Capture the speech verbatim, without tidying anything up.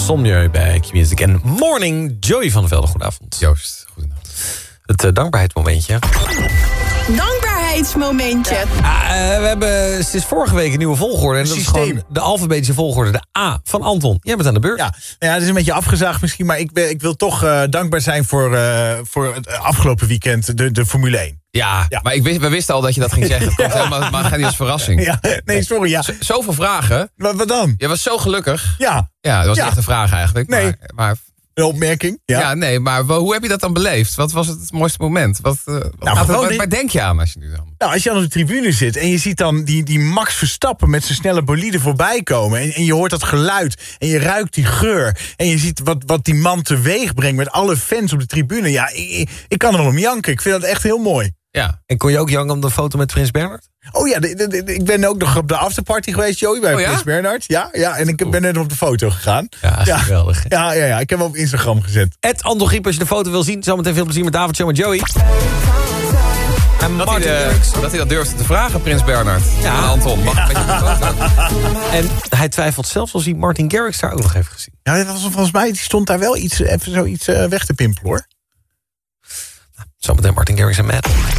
Insomniac bij Q-Music. En Morning, Joey van der Velde. Goedenavond. Joost, goedenavond. Het uh, dankbaarheidsmomentje. Dankbaarheidsmomentje. Ja, uh, we hebben sinds vorige week een nieuwe volgorde. En dat Systeem. is gewoon de alfabetische volgorde. De A van Anton. Jij bent aan de beurt. Ja, ja, het is een beetje afgezaagd misschien, maar ik, ik wil toch uh, dankbaar zijn voor, uh, voor het afgelopen weekend, de, de Formule één. Ja, Ja. maar ik wist, we wisten al dat je dat ging zeggen. Het komt helemaal, maar ga niet als verrassing. Ja, nee, sorry, ja. Z- zoveel vragen. Wat, wat dan? Je was zo gelukkig. Ja, Ja, dat was Ja. niet echt een vraag eigenlijk. Nee. Maar, maar, een opmerking. Ja. ja. nee, maar wa- hoe heb je dat dan beleefd? Wat was het mooiste moment? Wat, uh, wat, Nou, wat- gewoon wat- in- waar denk je aan als je nu dan... Nou, als je aan de tribune zit en je ziet dan die, die Max Verstappen met zijn snelle bolide voorbij komen. En, en je hoort dat geluid en je ruikt die geur. En je ziet wat, wat die man teweeg brengt met alle fans op de tribune. Ja, ik, ik, ik kan er wel om janken. Ik vind dat echt heel mooi. Ja. En kon je ook janken om de foto met Prins Bernhard? Oh ja, de, de, de- ik ben ook nog op de afterparty geweest, Joey, bij Oh ja? Prins Bernhard. Ja, ja, en ik ben net op de foto gegaan. Ja, Ja. geweldig. Ja, ja, ja, ik heb hem op Instagram gezet. Ed Anton Griep, als je de foto wil zien. Zometeen veel plezier met David Show met Joey. En Dat, hij Martin de- Garrix. dat hij dat durfde te vragen, Prins Bernhard. Ja. Aan Anton, mag ik met je op de foto? En hij twijfelt zelfs als hij Martin Garrix daar ook nog heeft gezien. Ja, dat was volgens mij, die stond daar wel iets, even zoiets uh, weg te pimpelen, hoor. Zometeen Martin Garrix en Matt.